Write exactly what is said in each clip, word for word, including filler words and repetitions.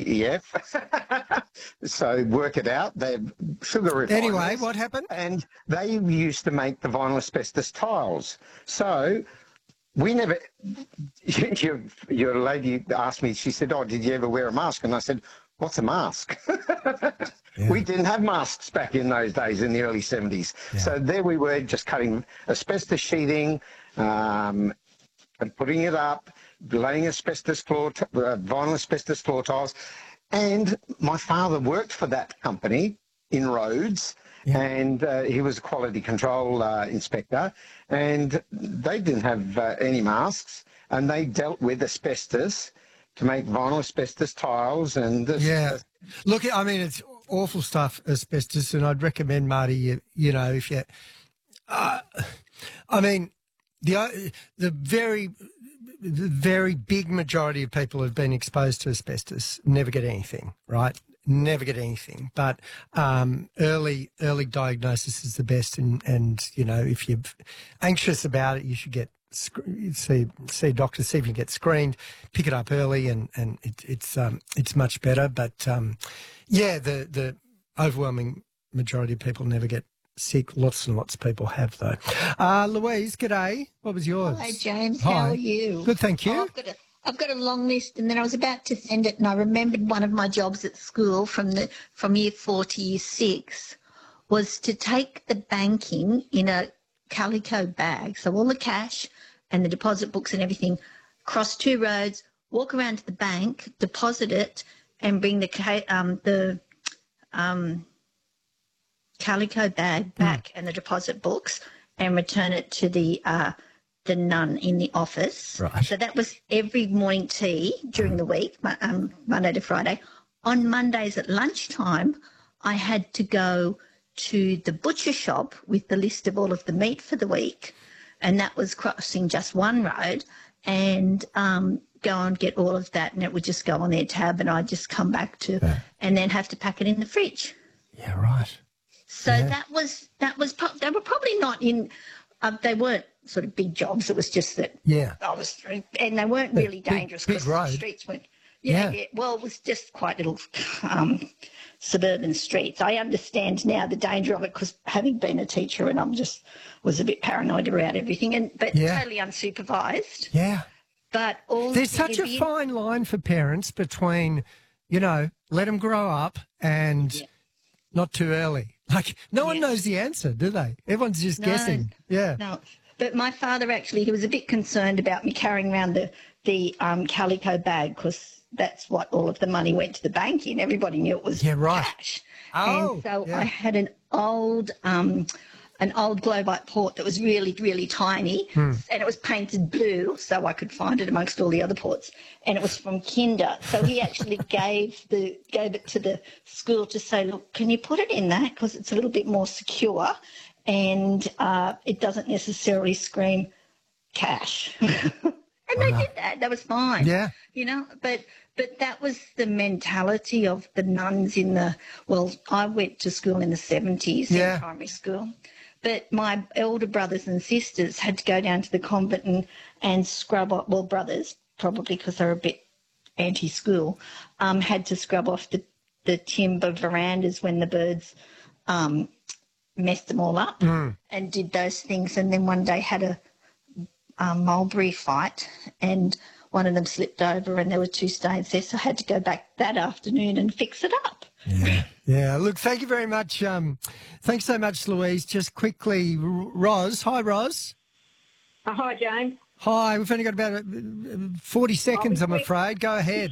E F. So work it out. They're sugar refiners. Anyway, what happened? And they used to make the vinyl asbestos tiles. So we never, your, your lady asked me, she said, oh, did you ever wear a mask? And I said, what's a mask? Yeah. We didn't have masks back in those days in the early seventies. Yeah. So there we were just cutting asbestos sheeting um, and putting it up, laying asbestos floor, uh, vinyl asbestos floor tiles. And my father worked for that company in Rhodes. Yeah. And uh, he was a quality control uh, inspector, and they didn't have uh, any masks, and they dealt with asbestos to make vinyl asbestos tiles. And this, yeah, look, I mean, it's awful stuff, asbestos, and I'd recommend, Marty, you, you know, if you, uh, I mean, the the very the very big majority of people who've been exposed to asbestos never get anything, right? Never get anything, but um, early early diagnosis is the best, and, and you know, if you're anxious about it, you should get see see a doctor, see if you get screened, pick it up early, and and it, it's um, it's much better. But um, yeah, the the overwhelming majority of people never get sick. Lots and lots of people have, though. Uh, Louise, g'day. What was yours? Hi, James. Hi. How are you? Good, thank you. Oh, I've got a I've got a long list, and then I was about to send it, and I remembered one of my jobs at school from the from year four to year six was to take the banking in a calico bag, so all the cash and the deposit books and everything, cross two roads, walk around to the bank, deposit it, and bring the ca- um the um calico bag back mm. and the deposit books, and return it to the uh the nun in the office. Right. So that was every morning tea during the week, um, Monday to Friday. On Mondays at lunchtime, I had to go to the butcher shop with the list of all of the meat for the week, and that was crossing just one road, and um, go and get all of that, and it would just go on their tab, and I'd just come back to, yeah. and then have to pack it in the fridge. Yeah, right. So yeah. that was, that was, they were probably not in, uh, they weren't sort of big jobs. It was just that yeah. I was, and they weren't really dangerous because the streets weren't. Yeah, yeah. yeah, well, it was just quite little um, suburban streets. I understand now the danger of it because having been a teacher, and I'm just was a bit paranoid about everything, and but yeah. totally unsupervised. Yeah, but all there's such a fine line for parents between, you know, let them grow up and yeah. not too early. Like no yes. one knows the answer, do they? Everyone's just no, guessing. Yeah. No. But my father actually, he was a bit concerned about me carrying around the, the um, calico bag because that's what all of the money went to the bank in. Everybody knew it was yeah, right. cash. Oh, and so yeah. I had an old um, an old Globite port that was really, really tiny, hmm. and it was painted blue so I could find it amongst all the other ports, and it was from Kinder. So he actually gave the gave it to the school to say, look, can you put it in that because it's a little bit more secure, and uh, it doesn't necessarily scream cash. And they did that. That was fine. Yeah. You know, but but that was the mentality of the nuns in the, well, I went to school in the seventies yeah. in primary school. But my elder brothers and sisters had to go down to the convent and, and scrub off, well, brothers, probably because they were a bit anti-school, um, had to scrub off the, the timber verandas when the birds um, messed them all up mm. and did those things. And then one day had a um, mulberry fight, and one of them slipped over and there were two stains there, so I had to go back that afternoon and fix it up. Yeah, yeah. Look, thank you very much. Um, thanks so much, Louise. Just quickly, Roz. Hi, Roz. Oh, hi, James. Hi. We've only got about forty seconds, I'm quick. afraid. Go ahead.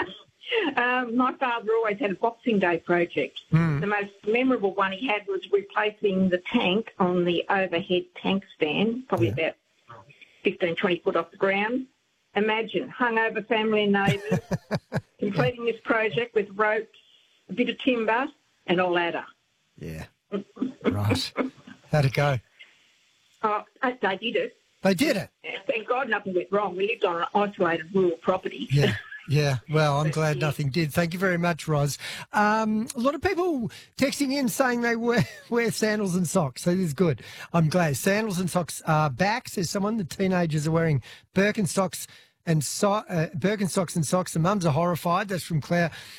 um, my father always had a Boxing Day project. Mm. The most memorable one he had was replacing the tank on the overhead tank stand, probably yeah. about fifteen, twenty foot off the ground. Imagine, hungover family and neighbours, completing this project with ropes, a bit of timber, and a ladder. Yeah. Right. How'd it go? Oh, they did it. They did it? Yeah, thank God nothing went wrong. We lived on an isolated rural property. Yeah. Yeah, well, I'm But, glad yeah. nothing did. Thank you very much, Roz. Um, a lot of people texting in saying they wear, wear sandals and socks, so this is good. I'm glad. Sandals and socks are back, says someone. The teenagers are wearing Birkenstocks and so, uh, Birkenstocks and socks. The mums are horrified. That's from Claire.